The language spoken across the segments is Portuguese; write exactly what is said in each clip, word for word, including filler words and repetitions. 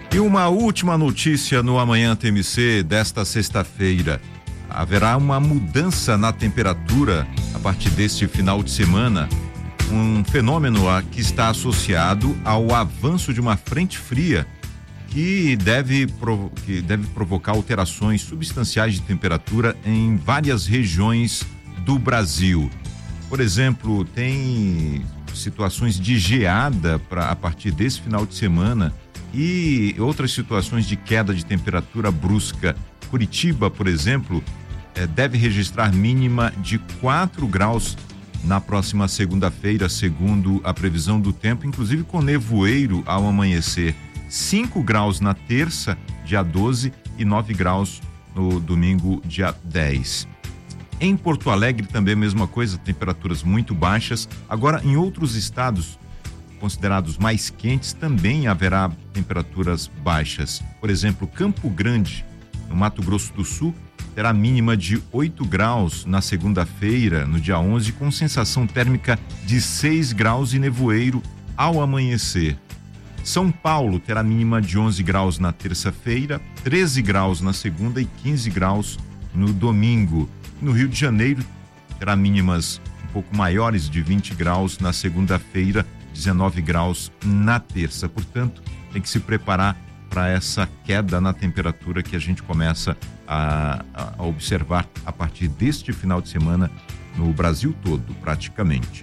E uma última notícia no Amanhã T M C desta sexta-feira. Haverá uma mudança na temperatura a partir deste final de semana, um fenômeno que está associado ao avanço de uma frente fria que deve, que deve provocar alterações substanciais de temperatura em várias regiões do Brasil. Por exemplo, tem situações de geada pra, a partir desse final de semana e outras situações de queda de temperatura brusca. Curitiba, por exemplo, eh, deve registrar mínima de quatro graus na próxima segunda-feira, segundo a previsão do tempo, inclusive com nevoeiro ao amanhecer. cinco graus na terça, dia doze, e nove graus no domingo, dia dez. Em Porto Alegre também a mesma coisa, temperaturas muito baixas. Agora, em outros estados considerados mais quentes, também haverá temperaturas baixas. Por exemplo, Campo Grande, no Mato Grosso do Sul, terá mínima de oito graus na segunda-feira, no dia onze, com sensação térmica de seis graus e nevoeiro ao amanhecer. São Paulo terá mínima de onze graus na terça-feira, treze graus na segunda e quinze graus no domingo. No Rio de Janeiro terá mínimas um pouco maiores de vinte graus na segunda-feira, dezenove graus na terça. Portanto, tem que se preparar para essa queda na temperatura que a gente começa a, a observar a partir deste final de semana no Brasil todo, praticamente.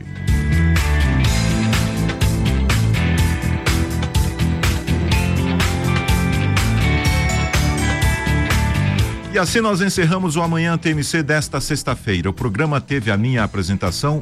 E assim nós encerramos o Amanhã T M C desta sexta-feira. O programa teve a minha apresentação,